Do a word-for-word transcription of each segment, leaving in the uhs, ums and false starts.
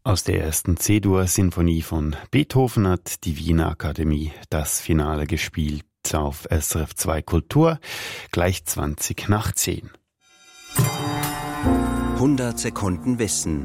Aus der ersten C-Dur-Sinfonie von Beethoven hat die Wiener Akademie das Finale gespielt auf S R F zwei Kultur, gleich zwanzig nach zehn. hundert Sekunden Wissen.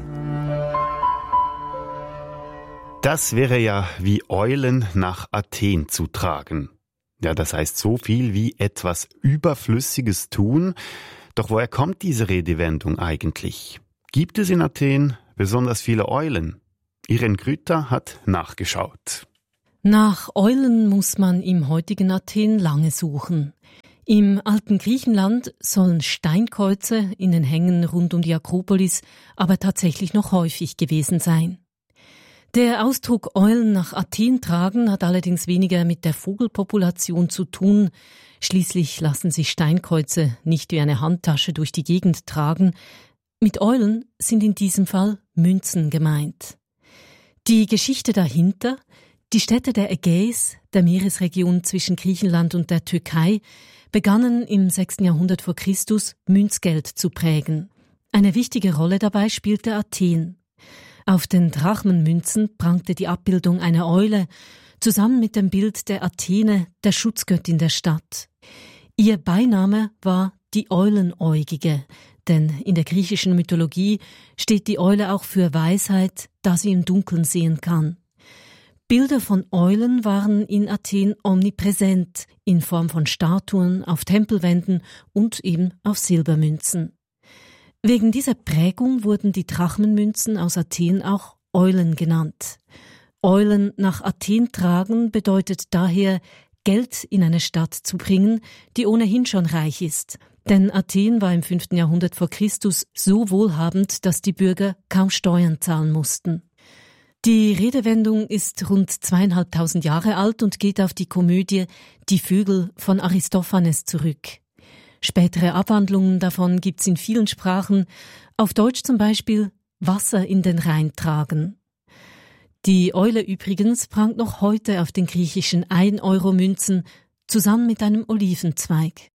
Das wäre ja wie Eulen nach Athen zu tragen. Ja, das heißt so viel wie etwas Überflüssiges tun. Doch woher kommt diese Redewendung eigentlich? Gibt es in Athen besonders viele Eulen? Irene Grüter hat nachgeschaut. Nach Eulen muss man im heutigen Athen lange suchen. Im alten Griechenland sollen Steinkreuze in den Hängen rund um die Akropolis aber tatsächlich noch häufig gewesen sein. Der Ausdruck Eulen nach Athen tragen hat allerdings weniger mit der Vogelpopulation zu tun. Schließlich lassen sich Steinkreuze nicht wie eine Handtasche durch die Gegend tragen. Mit Eulen sind in diesem Fall Münzen gemeint. Die Geschichte dahinter: Die Städte der Ägäis, der Meeresregion zwischen Griechenland und der Türkei, begannen im sechsten Jahrhundert vor Christus Münzgeld zu prägen. Eine wichtige Rolle dabei spielte Athen. Auf den Drachmenmünzen prangte die Abbildung einer Eule, zusammen mit dem Bild der Athene, der Schutzgöttin der Stadt. Ihr Beiname war die Eulenäugige, denn in der griechischen Mythologie steht die Eule auch für Weisheit, da sie im Dunkeln sehen kann. Bilder von Eulen waren in Athen omnipräsent, in Form von Statuen, auf Tempelwänden und eben auf Silbermünzen. Wegen dieser Prägung wurden die Drachmenmünzen aus Athen auch Eulen genannt. Eulen nach Athen tragen bedeutet daher, Geld in eine Stadt zu bringen, die ohnehin schon reich ist. Denn Athen war im fünften Jahrhundert vor Christus so wohlhabend, dass die Bürger kaum Steuern zahlen mussten. Die Redewendung ist rund zweieinhalbtausend Jahre alt und geht auf die Komödie Die Vögel von Aristophanes zurück. Spätere Abwandlungen davon gibt's in vielen Sprachen, auf Deutsch zum Beispiel Wasser in den Rhein tragen. Die Eule übrigens prangt noch heute auf den griechischen ein Euro Münzen zusammen mit einem Olivenzweig.